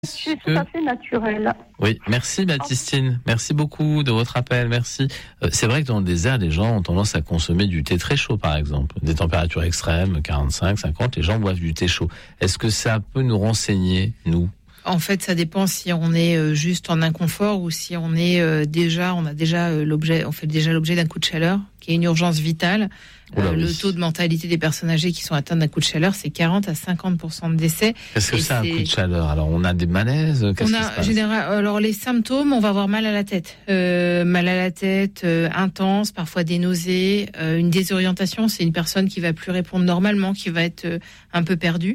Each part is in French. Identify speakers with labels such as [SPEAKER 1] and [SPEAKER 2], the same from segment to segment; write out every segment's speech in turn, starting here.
[SPEAKER 1] C'est tout à fait naturel.
[SPEAKER 2] Oui, merci Baptistine. Merci beaucoup de votre appel. Merci. C'est vrai que dans le désert, les gens ont tendance à consommer du thé très chaud, par exemple. Des températures extrêmes, 45, 50, les gens boivent du thé chaud. Est-ce que ça peut nous renseigner, nous ?
[SPEAKER 3] En fait, ça dépend si on est juste en inconfort ou si on est on fait déjà l'objet d'un coup de chaleur, qui est une urgence vitale. Le taux de mortalité des personnes âgées qui sont atteintes d'un coup de chaleur, c'est 40 à 50% de décès.
[SPEAKER 2] Qu'est-ce que c'est un coup de chaleur ? Alors, on a des malaises ?
[SPEAKER 3] Alors, les symptômes, on va avoir mal à la tête. Intense, parfois des nausées, une désorientation. C'est une personne qui va plus répondre normalement, qui va être un peu perdue.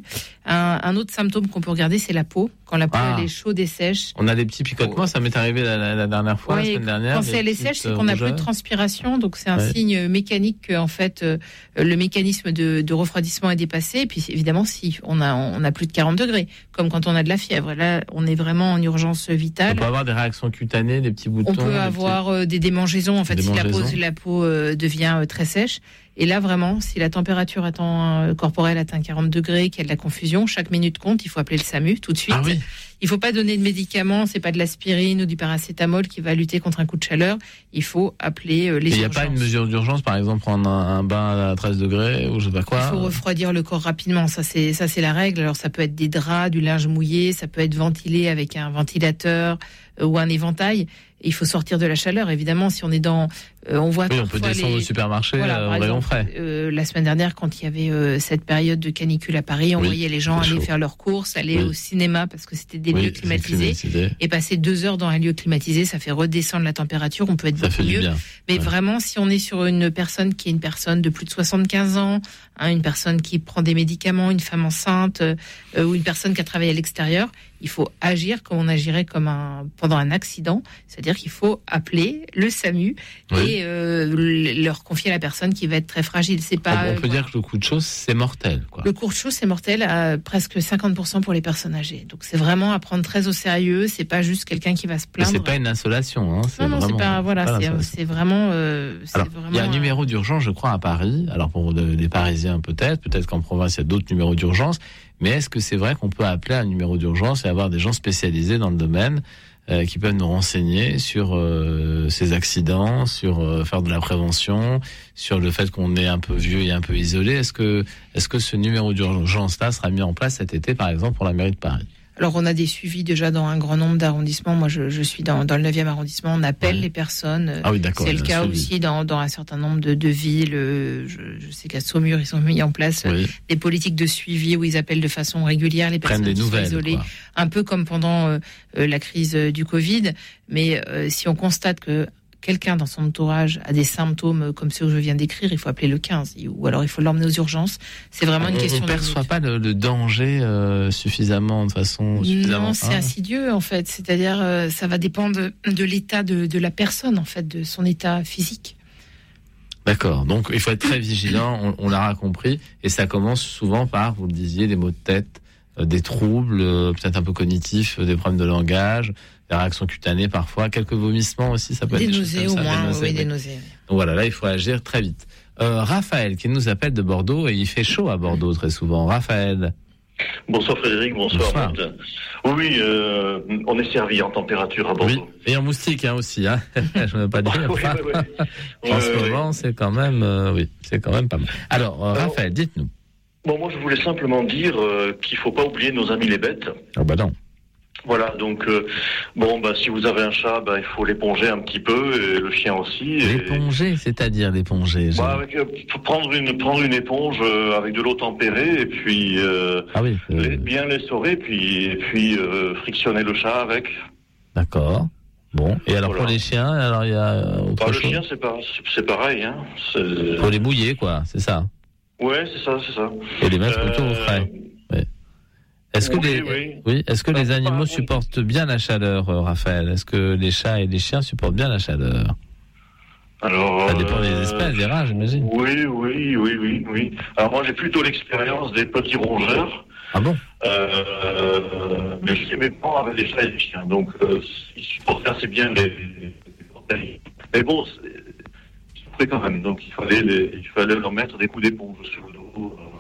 [SPEAKER 3] Un autre symptôme qu'on peut regarder, c'est la peau. Quand la peau elle est chaude et sèche.
[SPEAKER 2] On a des petits picotements, ça m'est arrivé la dernière fois, la semaine dernière.
[SPEAKER 3] Quand elle est sèche, c'est qu'on n'a plus de transpiration, donc c'est un signe mécanique que, en fait, le mécanisme de refroidissement est dépassé. Et puis évidemment, si on a plus de 40 degrés, comme quand on a de la fièvre, là, on est vraiment en urgence vitale.
[SPEAKER 2] On peut avoir des réactions cutanées, des petits boutons.
[SPEAKER 3] On peut avoir des démangeaisons, en fait, si la peau devient très sèche. Et là, vraiment, si la température corporelle atteint 40 degrés, qu'il y a de la confusion, chaque minute compte, il faut appeler le SAMU tout de suite.
[SPEAKER 2] Ah oui.
[SPEAKER 3] Il faut pas donner de médicaments, c'est pas de l'aspirine ou du paracétamol qui va lutter contre un coup de chaleur. Il faut appeler les urgences. Il n'y a
[SPEAKER 2] pas une mesure d'urgence, par exemple, prendre un bain à 13 degrés ou je sais pas quoi.
[SPEAKER 3] Il faut refroidir le corps rapidement, ça c'est la règle. Alors ça peut être des draps, du linge mouillé, ça peut être ventilé avec un ventilateur ou un éventail. Il faut sortir de la chaleur, évidemment. Si on est on voit.
[SPEAKER 2] Oui, on peut descendre au supermarché au rayon frais.
[SPEAKER 3] La semaine dernière, quand il y avait cette période de canicule à Paris, on voyait les gens aller faire leurs courses, aller au cinéma parce que c'était des lieux climatisés. Et passer 2 heures dans un lieu climatisé, ça fait redescendre la température. On peut être beaucoup mieux. Mais vraiment, si on est sur une personne qui est une personne de plus de 75 ans, une personne qui prend des médicaments, une femme enceinte ou une personne qui a travaillé à l'extérieur, il faut agir comme on agirait pendant un accident, c'est-à-dire qu'il faut appeler le SAMU et leur confier à la personne qui va être très fragile. C'est pas.
[SPEAKER 2] On peut dire que le coup de chaud c'est mortel, quoi.
[SPEAKER 3] Le coup de chaud c'est mortel à presque 50% pour les personnes âgées. Donc c'est vraiment à prendre très au sérieux. C'est pas juste quelqu'un qui va se plaindre.
[SPEAKER 2] Mais c'est pas une insolation, hein.
[SPEAKER 3] Non, c'est pas. Voilà, c'est vraiment.
[SPEAKER 2] Il y a un numéro d'urgence, je crois, à Paris. Alors pour des Parisiens peut-être qu'en province il y a d'autres numéros d'urgence. Mais est-ce que c'est vrai qu'on peut appeler un numéro d'urgence et avoir des gens spécialisés dans le domaine qui peuvent nous renseigner sur ces accidents, sur faire de la prévention, sur le fait qu'on est un peu vieux et un peu isolé ? Est-ce que ce numéro d'urgence-là sera mis en place cet été, par exemple, pour la mairie de Paris ?
[SPEAKER 3] Alors, on a des suivis déjà dans un grand nombre d'arrondissements. Moi, je suis dans le 9e arrondissement. On appelle les personnes.
[SPEAKER 2] Ah oui, d'accord.
[SPEAKER 3] C'est le cas aussi dans un certain nombre de villes. Je sais qu'à Saumur, ils ont mis en place des politiques de suivi où ils appellent de façon régulière les personnes qui sont isolées. Un peu comme pendant la crise du Covid. Mais si on constate que quelqu'un dans son entourage a des symptômes comme ceux que je viens d'écrire, il faut appeler le 15 ou alors il faut l'emmener aux urgences. C'est vraiment une question.
[SPEAKER 2] On ne perçoit pas le danger suffisamment.
[SPEAKER 3] Non, c'est insidieux en fait. C'est-à-dire ça va dépendre de l'état de la personne en fait, de son état physique.
[SPEAKER 2] D'accord. Donc il faut être très vigilant. On l'aura compris. Et ça commence souvent par, vous le disiez, des maux de tête, des troubles, peut-être un peu cognitifs, des problèmes de langage. Des réactions cutanées parfois, quelques vomissements aussi, ça peut être des
[SPEAKER 3] nausées au moins, des nausées.
[SPEAKER 2] Donc voilà, là il faut agir très vite. Raphaël qui nous appelle de Bordeaux et il fait chaud à Bordeaux très souvent. Raphaël.
[SPEAKER 4] Bonsoir Frédéric, bonsoir. Oui, on est servi en température à Bordeaux.
[SPEAKER 2] Oui, et en moustique aussi, hein. Je ne veux pas dire. En ce moment, c'est quand même, c'est quand même pas mal. Alors, Raphaël, dites-nous.
[SPEAKER 4] Bon, moi je voulais simplement dire qu'il faut pas oublier nos amis les bêtes.
[SPEAKER 2] Ah bah non.
[SPEAKER 4] Voilà, donc si vous avez un chat, il faut l'éponger un petit peu, et le chien aussi.
[SPEAKER 2] L'éponger, c'est-à-dire l'éponger.
[SPEAKER 4] Prendre une éponge avec de l'eau tempérée et puis bien l'essorer, puis frictionner le chat avec.
[SPEAKER 2] D'accord. Bon. Et alors pour les chiens, alors il y a autre chose.
[SPEAKER 4] Le chien, c'est pareil, hein.
[SPEAKER 2] Faut les mouiller, quoi, c'est ça.
[SPEAKER 4] Ouais, c'est ça.
[SPEAKER 2] Et les mettre plutôt au frais. Est-ce que les animaux supportent bien la chaleur, Raphaël ? Est-ce que les chats et les chiens supportent bien la chaleur ?
[SPEAKER 4] Alors,
[SPEAKER 2] ça dépend des espèces, des rats, j'imagine.
[SPEAKER 4] Oui. Alors moi, j'ai plutôt l'expérience des petits rongeurs.
[SPEAKER 2] Ah bon ?
[SPEAKER 4] Mais mes parents avaient des chats et des chiens, donc ils supportaient assez bien les mais bon, ils souffraient quand même, donc il fallait leur mettre des coups d'éponge sur le dos.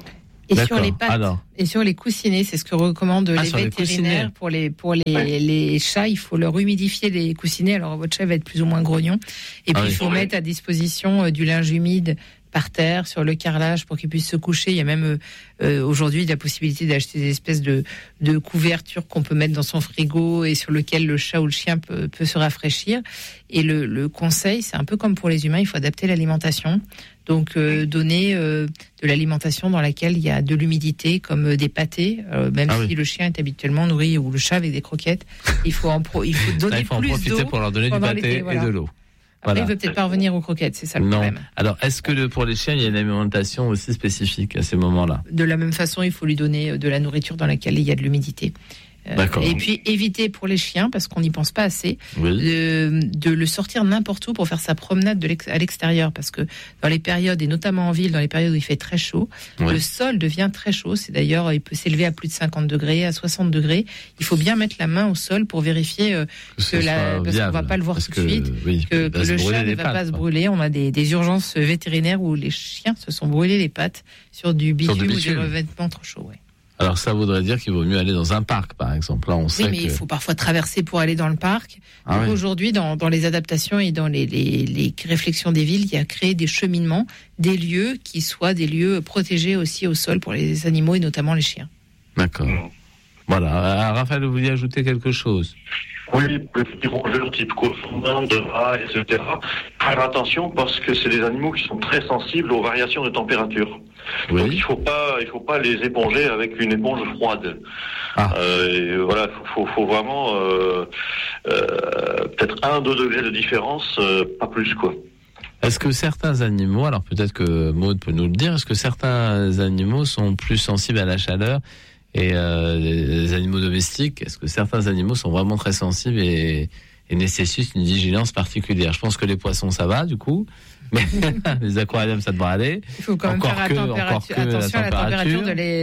[SPEAKER 3] Et sur les pattes, et sur les coussinets, c'est ce que recommandent les vétérinaires pour les chats. Il faut leur humidifier les coussinets. Alors votre chat va être plus ou moins grognon. Et puis il faut mettre à disposition du linge humide par terre, sur le carrelage, pour qu'il puisse se coucher. Il y a même aujourd'hui la possibilité d'acheter des espèces de couvertures qu'on peut mettre dans son frigo et sur lequel le chat ou le chien peut se rafraîchir. Et le conseil, c'est un peu comme pour les humains, il faut adapter l'alimentation. Donc donner de l'alimentation dans laquelle il y a de l'humidité, comme des pâtés, même si le chien est habituellement nourri, ou le chat avec des croquettes. Il faut donner plus d'eau
[SPEAKER 2] pour leur donner du pâté et de l'eau.
[SPEAKER 3] Après, il ne veut peut-être pas revenir aux croquettes, c'est ça le problème.
[SPEAKER 2] Alors, est-ce que pour les chiens, il y a une alimentation aussi spécifique à ces moments-là ?
[SPEAKER 3] De la même façon, il faut lui donner de la nourriture dans laquelle il y a de l'humidité. Et puis éviter pour les chiens, parce qu'on n'y pense pas assez, de le sortir n'importe où pour faire sa promenade à l'extérieur, parce que dans les périodes, et notamment en ville, dans les périodes où il fait très chaud, le sol devient très chaud. C'est d'ailleurs, il peut s'élever à plus de 50 degrés, à 60 degrés. Il faut bien mettre la main au sol pour vérifier parce qu'on va pas le voir tout de suite, que le chat ne va pas se brûler. On a des urgences vétérinaires où les chiens se sont brûlés les pattes sur du bitume ou des revêtements trop chauds.
[SPEAKER 2] Alors ça voudrait dire qu'il vaut mieux aller dans un parc, par exemple. Là, on sait
[SPEAKER 3] mais il faut parfois traverser pour aller dans le parc. Donc aujourd'hui, dans les adaptations et dans les réflexions des villes, il y a créé des cheminements, des lieux qui soient des lieux protégés aussi au sol pour les animaux et notamment les chiens.
[SPEAKER 2] D'accord. Voilà. Raphaël, vous vouliez ajouter quelque chose ?
[SPEAKER 4] Oui, les petits rongeurs type cochon, de rats, etc. Faire attention parce que c'est des animaux qui sont très sensibles aux variations de température. Oui. Donc il faut pas les éponger avec une éponge froide. Voilà, faut vraiment peut-être 1-2 degrés de différence, pas plus quoi.
[SPEAKER 2] Est-ce que certains animaux, alors peut-être que Maud peut nous le dire, est-ce que certains animaux sont plus sensibles à la chaleur et les animaux domestiques, est-ce que certains animaux sont vraiment très sensibles et nécessitent une vigilance particulière ? Je pense que les poissons, ça va, du coup. Mais les aquariums, ça devrait aller.
[SPEAKER 3] Il faut quand même faire attention à la température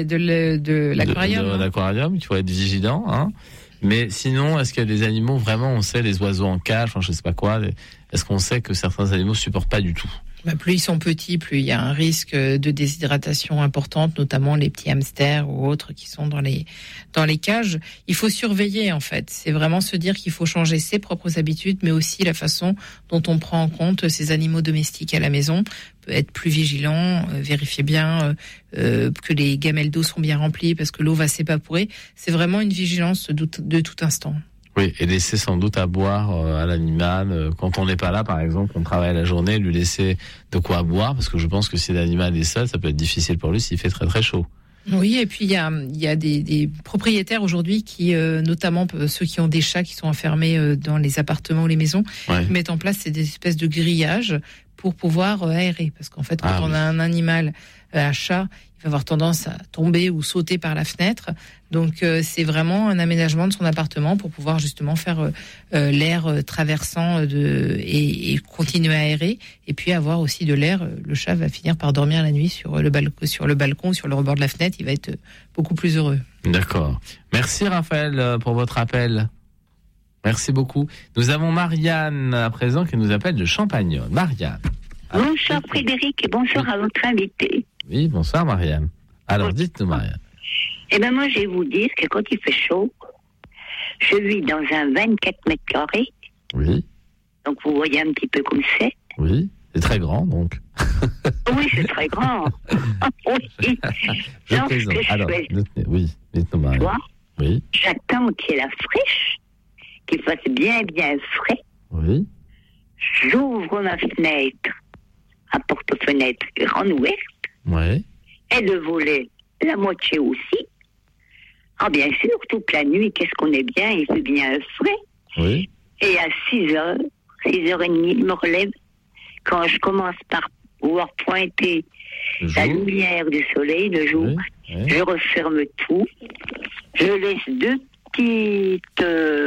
[SPEAKER 3] de l'aquarium.
[SPEAKER 2] De l'aquarium, il faut être vigilant. Hein. Mais sinon, est-ce qu'il y a des animaux, vraiment, on sait, les oiseaux en cage, je ne sais pas quoi, est-ce qu'on sait que certains animaux ne supportent pas du tout ?
[SPEAKER 3] Plus ils sont petits, plus il y a un risque de déshydratation importante, notamment les petits hamsters ou autres qui sont dans les cages. Il faut surveiller, en fait. C'est vraiment se dire qu'il faut changer ses propres habitudes, mais aussi la façon dont on prend en compte ces animaux domestiques à la maison. Être plus vigilant, vérifier bien que les gamelles d'eau sont bien remplies parce que l'eau va s'évaporer. C'est vraiment une vigilance de tout instant.
[SPEAKER 2] Oui, et laisser sans doute à boire à l'animal. Quand on n'est pas là, par exemple, on travaille la journée, lui laisser de quoi boire, parce que je pense que si l'animal est seul, ça peut être difficile pour lui s'il fait très très chaud.
[SPEAKER 3] Oui, et puis il y a des propriétaires aujourd'hui qui, notamment ceux qui ont des chats qui sont enfermés dans les appartements ou les maisons, mettent en place des espèces de grillages pour pouvoir aérer. Parce qu'en fait, quand on a un animal, un chat, il va avoir tendance à tomber ou sauter par la fenêtre. Donc c'est vraiment un aménagement de son appartement pour pouvoir justement faire l'air traversant et continuer à aérer, et puis avoir aussi de l'air. Le chat va finir par dormir la nuit sur le balcon, sur le rebord de la fenêtre. Il va être beaucoup plus heureux.
[SPEAKER 2] D'accord. Merci Raphaël pour votre appel. Merci beaucoup. Nous avons Marianne à présent qui nous appelle de Champagnole. Marianne.
[SPEAKER 5] Bonsoir Frédéric et bonsoir à votre invité.
[SPEAKER 2] Oui, bonsoir Marianne. Alors dites-nous Marianne.
[SPEAKER 5] Eh bien moi je vais vous dire que quand il fait chaud, je vis dans un 24 mètres carrés.
[SPEAKER 2] Oui.
[SPEAKER 5] Donc vous voyez un petit peu comme c'est.
[SPEAKER 2] Oui, c'est très grand donc.
[SPEAKER 5] Oui, c'est très grand. Oui.
[SPEAKER 2] Je plaisante. Alors, oui, dites-nous Marianne. Oui.
[SPEAKER 5] J'attends qu'il y ait la fraîche, qu'il fasse bien frais.
[SPEAKER 2] Oui.
[SPEAKER 5] J'ouvre ma fenêtre, à porte-fenêtre grande ouverte.
[SPEAKER 2] Oui.
[SPEAKER 5] Et le volet, la moitié aussi. Ah, bien sûr, toute la nuit, qu'est-ce qu'on est bien, il fait bien frais.
[SPEAKER 2] Oui.
[SPEAKER 5] Et à 6h, 6h30, je me relève. Quand je commence par pouvoir pointer la lumière du soleil, le jour, je referme tout. Je laisse deux petites...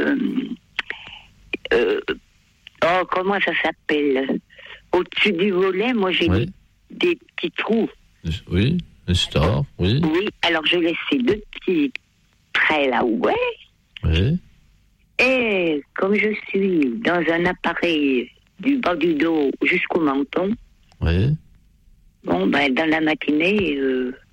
[SPEAKER 5] comment ça s'appelle ? Au-dessus du volet, moi j'ai mis des petits trous.
[SPEAKER 2] Oui, un store, oui.
[SPEAKER 5] Oui, alors je laisse ces deux petits traits là,
[SPEAKER 2] Oui.
[SPEAKER 5] Et comme je suis dans un appareil du bas du dos jusqu'au menton,
[SPEAKER 2] oui.
[SPEAKER 5] Bon, ben dans la matinée,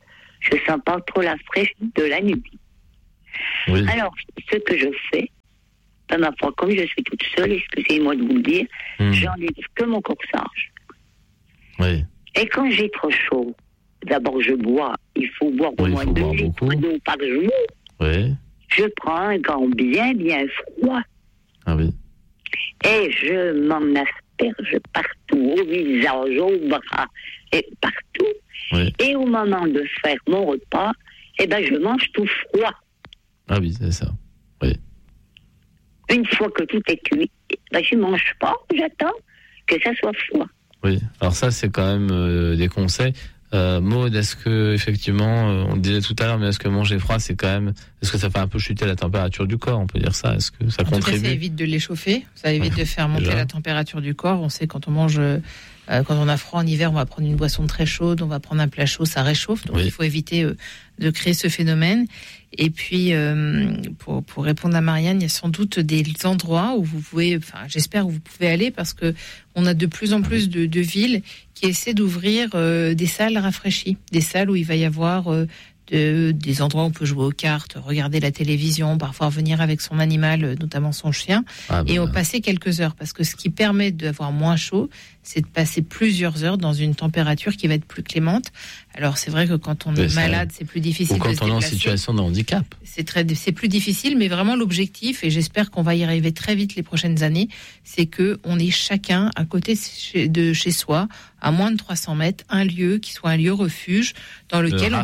[SPEAKER 5] je sens pas trop la fraîche de la nuit. Oui. Alors, ce que je fais, ma foi, comme je suis toute seule, excusez-moi de vous le dire, j'enlève que mon corsage.
[SPEAKER 2] Oui.
[SPEAKER 5] Et quand j'ai trop chaud, d'abord je bois, il faut boire au moins 2 litres d'eau par jour.
[SPEAKER 2] Oui.
[SPEAKER 5] Je prends un gant bien froid.
[SPEAKER 2] Ah oui.
[SPEAKER 5] Et je m'en asperge partout, au visage, au bras, et partout.
[SPEAKER 2] Oui.
[SPEAKER 5] Et au moment de faire mon repas, je mange tout froid.
[SPEAKER 2] Ah oui, c'est ça. Oui.
[SPEAKER 5] Une fois que tout est cuit, je ne mange pas, j'attends que ça soit froid.
[SPEAKER 2] Oui, alors ça c'est quand même des conseils. Maud, est-ce que effectivement, on le disait tout à l'heure, mais est-ce que manger froid, c'est quand même, est-ce que ça fait un peu chuter la température du corps, on peut dire ça? Est-ce que ça contribue?
[SPEAKER 3] Ça évite de l'échauffer, ça évite de faire monter la température du corps. On sait quand on mange, quand on a froid en hiver, on va prendre une boisson très chaude, on va prendre un plat chaud, ça réchauffe. Donc il faut éviter de créer ce phénomène. Et puis, pour répondre à Marianne, il y a sans doute des endroits où vous pouvez, j'espère où vous pouvez aller, parce que on a de plus en plus de villes qui essaient d'ouvrir des salles rafraîchies, des salles où il va y avoir des endroits où on peut jouer aux cartes, regarder la télévision, parfois venir avec son animal, notamment son chien, et passer quelques heures. Parce que ce qui permet d'avoir moins chaud, c'est de passer plusieurs heures dans une température qui va être plus clémente. Alors c'est vrai que quand on est malade, c'est plus difficile.
[SPEAKER 2] Ou quand on est en situation de handicap.
[SPEAKER 3] C'est plus difficile, mais vraiment l'objectif, et j'espère qu'on va y arriver très vite les prochaines années, c'est que on ait chacun à côté de chez soi, à moins de 300 mètres, un lieu qui soit un lieu refuge dans lequel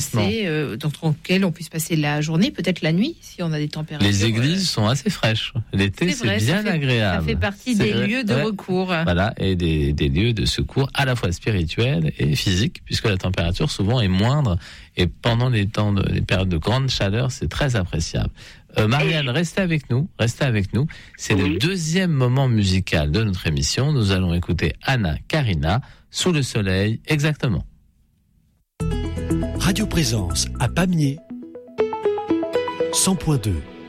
[SPEAKER 3] on puisse passer la journée, peut-être la nuit, si on a des températures.
[SPEAKER 2] Les églises sont assez fraîches. L'été, c'est bien agréable.
[SPEAKER 3] Ça fait partie des lieux de recours.
[SPEAKER 2] Voilà, et des lieux de secours à la fois spirituels et physiques, puisque la température souvent est moindre, et pendant les périodes de grande chaleur, c'est très appréciable. Marianne, restez avec nous. C'est le deuxième moment musical de notre émission. Nous allons écouter Anna Karina, Sous le soleil, exactement.
[SPEAKER 6] Radio Présence à Pamiers, 100.2.